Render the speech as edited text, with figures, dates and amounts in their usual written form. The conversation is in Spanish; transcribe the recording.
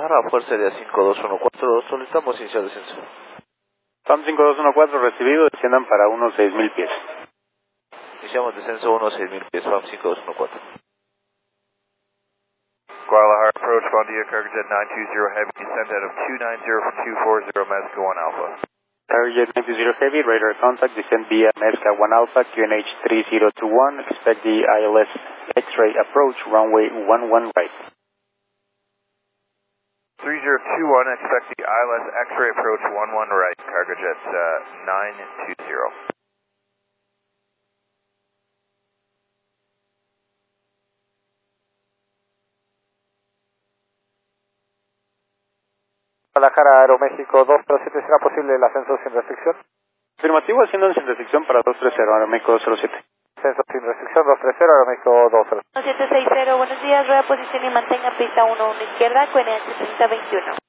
Guadalajara, Fuerza Aérea 5214, solicitamos iniciar descenso. SAM 5214 recibido, desciendan para unos 6,000 pies. Iniciamos descenso 16000 pies, FAM 5214. Guadalajara approach, Bon Dia, cargo jet 920 heavy, descent out of 290 from 240, Mezca 1 Alpha. Target 920 Heavy, radar contact, descend via Mezca 1 Alpha, QNH 3021, expect the ILS X-ray approach, runway 11 right. 3021, expect the ILS X-ray approach 11 right, cargo jet 920. Guadalajara, Aeroméxico 207, ¿será posible el ascenso sin restricción? Afirmativo, asciendo sin restricción para 230, Aeroméxico 07. Ascenso sin restricción 230, Aeroméxico 20. 760, buenos días, rueda posición y mantenga pista 11 izquierda, QNH 3021.